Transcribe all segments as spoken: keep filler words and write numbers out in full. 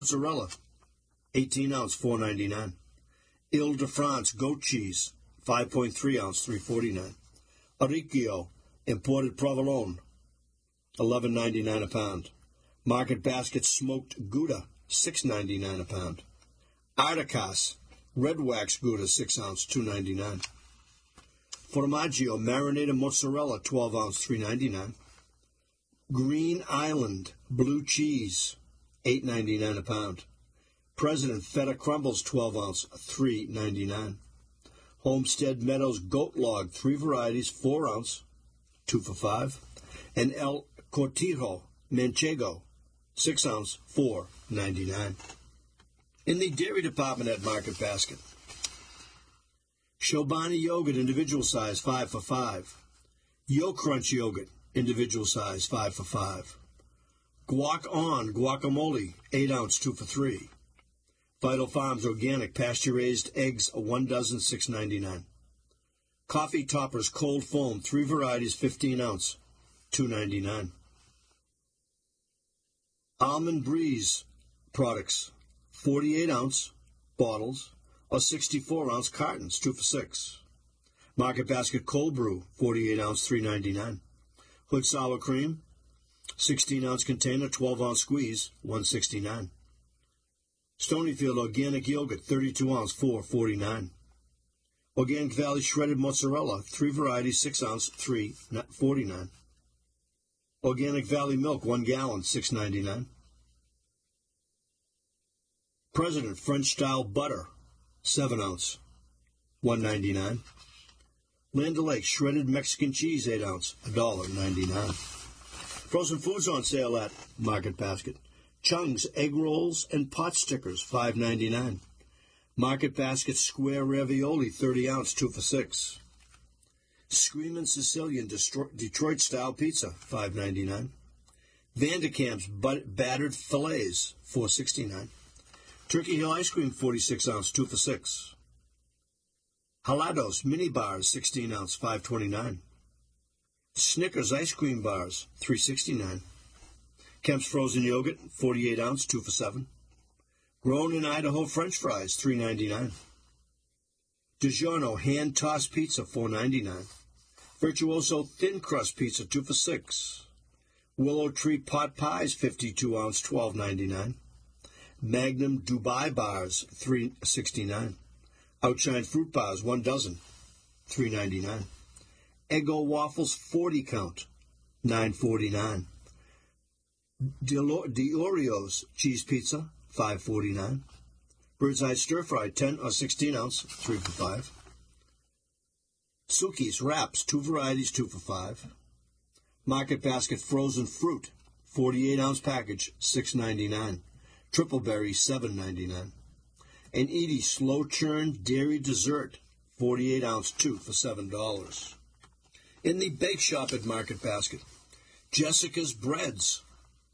Mozzarella, eighteen ounce, four ninety-nine. Ile de France goat cheese, five point three ounce, three forty-nine. Orecchio imported provolone, eleven ninety-nine a pound. Market Basket smoked Gouda, six ninety-nine a pound. Articas red wax Gouda, six ounce, two ninety-nine. Formaggio marinated mozzarella, twelve ounce, three ninety-nine. Green Island blue cheese, eight ninety-nine a pound. President feta crumbles, twelve ounce, three ninety-nine. Homestead Meadows goat log, three varieties, four ounce, two for five. And El Cortijo Manchego, six ounce, four ninety-nine. In the dairy department at Market Basket, Chobani yogurt, individual size, five for five. Yo Crunch yogurt, individual size, five for five. Guac On guacamole, eight ounce, two for three. Vital Farms organic pasture-raised eggs, one dozen, six ninety-nine. Coffee Toppers cold foam, three varieties, fifteen ounce, two ninety-nine. Almond Breeze products, forty-eight ounce bottles or sixty-four ounce cartons, two for six. Market Basket cold brew, forty-eight ounce, three ninety-nine. Hood sour cream, sixteen ounce container, twelve ounce squeeze, one sixty-nine. Stonyfield organic yogurt, thirty-two ounce, four forty-nine. Organic Valley shredded mozzarella, three varieties, six ounce, three forty-nine. Organic Valley milk, one gallon, six ninety-nine. President French style butter, seven ounce, one ninety-nine. Land O'Lakes shredded Mexican cheese, eight ounce, one ninety-nine. Frozen foods on sale at Market Basket. Chung's egg rolls and pot stickers, five ninety-nine. Market Basket square ravioli, thirty ounce, two for six. Screamin' Sicilian Detroit style pizza, five ninety-nine. Vanderkamp's battered fillets, four sixty-nine. Turkey Hill ice cream, forty-six ounce, two for six. Halados mini bars, sixteen ounce, five twenty-nine. Snickers ice cream bars, three sixty-nine. Kemp's frozen yogurt, forty-eight ounce, two for seven. Grown in Idaho French fries, three ninety-nine. DiGiorno hand tossed pizza, four ninety-nine. Virtuoso thin crust pizza, two for six. Willow Tree pot pies, fifty-two ounce, twelve ninety-nine. Magnum Dubai bars, three sixty-nine. Outshine fruit bars, one dozen, three ninety-nine. Eggo waffles, forty count, nine forty-nine. D'Oreo's cheese pizza, five forty-nine. Bird's Eye stir fry, ten or sixteen ounce, three for five. Suki's wraps, two varieties, two for five. Market Basket frozen fruit, forty-eight ounce package, six ninety-nine. Triple berry, seven ninety-nine. And Edie slow churn dairy dessert, forty-eight ounce, two for seven dollars. In the bake shop at Market Basket, Jessica's breads,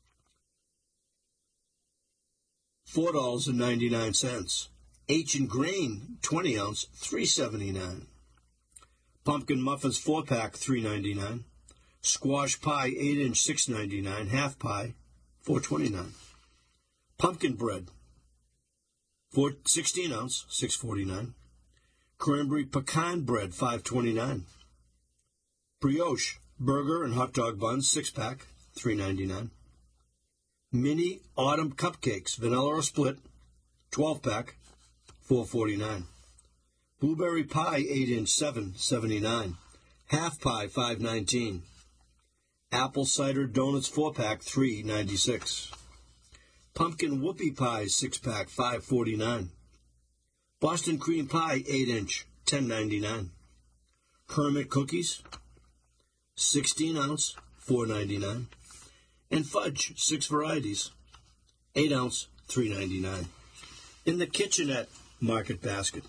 four dollars and ninety-nine cents. H and Grain, twenty ounce, three seventy-nine. Pumpkin muffins, four pack, three ninety-nine. Squash pie, eight inch, six ninety-nine. Half pie, four twenty-nine. Pumpkin bread, four, sixteen ounce, six forty-nine. Cranberry pecan bread, five twenty-nine. Brioche burger and hot dog buns, six pack, three ninety-nine. Mini autumn cupcakes, vanilla or split, twelve pack, four forty-nine. Blueberry pie, eight inch, seven seventy-nine. Half pie, five nineteen. Apple cider donuts, four pack, three ninety-six. Pumpkin whoopie pies, six pack, five forty-nine. Boston cream pie, eight inch, ten ninety-nine. Hermit cookies, sixteen ounce, four ninety-nine. And fudge, six varieties, eight ounce, three ninety-nine. In the kitchenette Market Basket,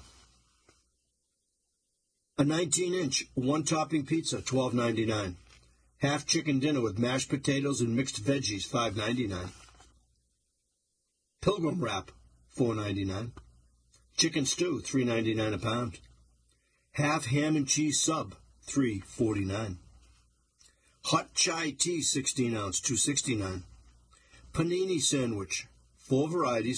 a nineteen inch, one-topping pizza, twelve ninety-nine. Half chicken dinner with mashed potatoes and mixed veggies, five ninety-nine. Pilgrim wrap, four ninety-nine. Chicken stew, three ninety-nine a pound. Half ham and cheese sub, three forty-nine. Hot chai tea, sixteen ounce, two sixty-nine. Panini sandwich, Four varieties